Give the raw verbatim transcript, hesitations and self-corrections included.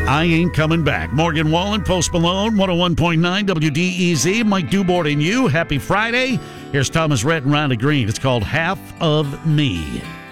I Ain't Coming Back. Morgan Wallen, Post Malone, one oh one point nine W D E Z. Mike Dubort and you. Happy Friday. Here's Thomas Rhett and Rhonda Green. It's called Half of Me.